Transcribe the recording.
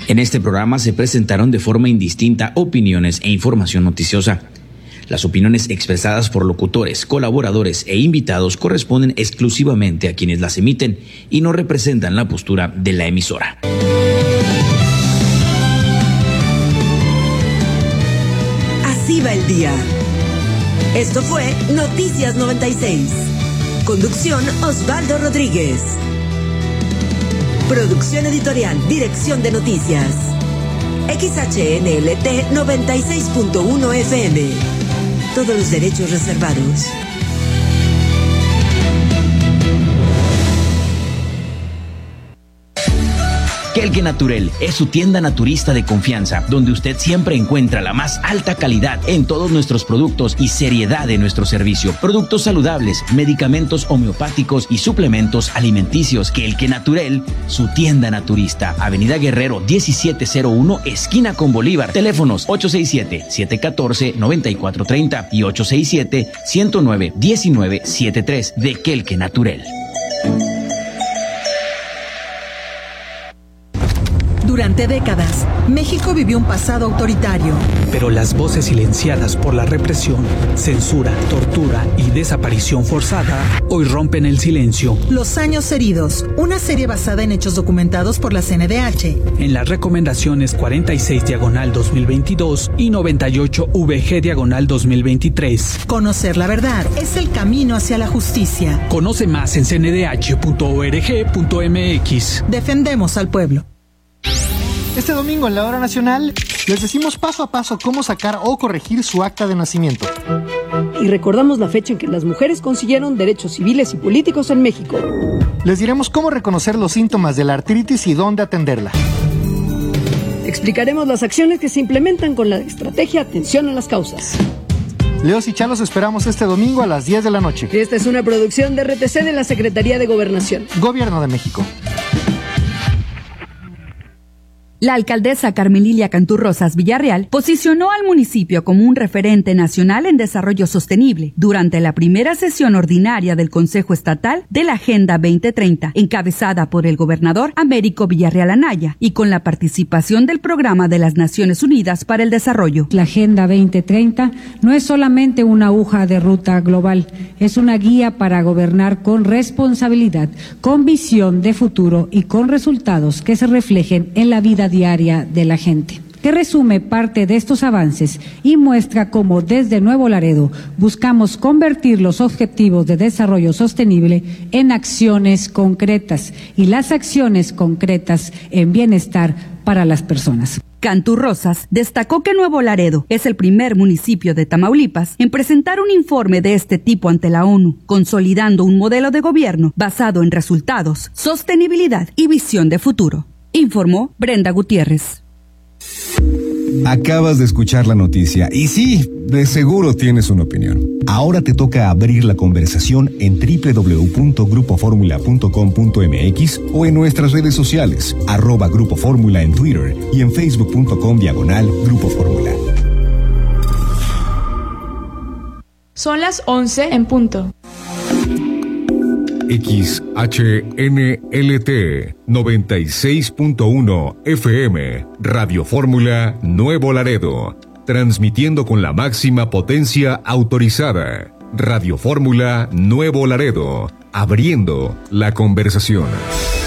En este programa se presentaron de forma indistinta opiniones e información noticiosa. Las opiniones expresadas por locutores, colaboradores e invitados corresponden exclusivamente a quienes las emiten y no representan la postura de la emisora. Así va el día. Esto fue Noticias 96. Conducción Osvaldo Rodríguez. Producción editorial, dirección de noticias. XHNLT 96.1 FM. Todos los derechos reservados. Kelke Naturel es su tienda naturista de confianza, donde usted siempre encuentra la más alta calidad en todos nuestros productos y seriedad en nuestro servicio. Productos saludables, medicamentos homeopáticos y suplementos alimenticios. Kelke Naturel, su tienda naturista. Avenida Guerrero 1701, esquina con Bolívar. Teléfonos 867-714-9430 y 867-109-1973 de Kelke Naturel. Durante décadas, México vivió un pasado autoritario. Pero las voces silenciadas por la represión, censura, tortura y desaparición forzada hoy rompen el silencio. Los años heridos, una serie basada en hechos documentados por la CNDH. En las recomendaciones 46/2022 y 98/VG/2023. Conocer la verdad es el camino hacia la justicia. Conoce más en cndh.org.mx. Defendemos al pueblo. Este domingo en la Hora Nacional les decimos paso a paso cómo sacar o corregir su acta de nacimiento. Y recordamos la fecha en que las mujeres consiguieron derechos civiles y políticos en México. Les diremos cómo reconocer los síntomas de la artritis y dónde atenderla. Explicaremos las acciones que se implementan con la estrategia Atención a las Causas. Leos y Chalos esperamos este domingo a las 10 de la noche. Esta es una producción de RTC de la Secretaría de Gobernación. Gobierno de México. La alcaldesa Carmelilia Cantú Rosas Villarreal posicionó al municipio como un referente nacional en desarrollo sostenible durante la primera sesión ordinaria del Consejo Estatal de la Agenda 2030, encabezada por el gobernador Américo Villarreal Anaya y con la participación del Programa de las Naciones Unidas para el Desarrollo. La Agenda 2030 no es solamente una hoja de ruta global, es una guía para gobernar con responsabilidad, con visión de futuro y con resultados que se reflejen en la vida diaria de la gente, que resume parte de estos avances y muestra cómo desde Nuevo Laredo buscamos convertir los objetivos de desarrollo sostenible en acciones concretas y las acciones concretas en bienestar para las personas. Cantú Rosas destacó que Nuevo Laredo es el primer municipio de Tamaulipas en presentar un informe de este tipo ante la ONU, consolidando un modelo de gobierno basado en resultados, sostenibilidad y visión de futuro. Informó Brenda Gutiérrez. Acabas de escuchar la noticia y sí, de seguro tienes una opinión. Ahora te toca abrir la conversación en www.grupoformula.com.mx o en nuestras redes sociales, @Grupo Fórmula en Twitter y en facebook.com/Grupo Fórmula. Son las 11 en punto. XHNLT 96.1 FM, Radio Fórmula Nuevo Laredo, transmitiendo con la máxima potencia autorizada. Radio Fórmula Nuevo Laredo, abriendo la conversación.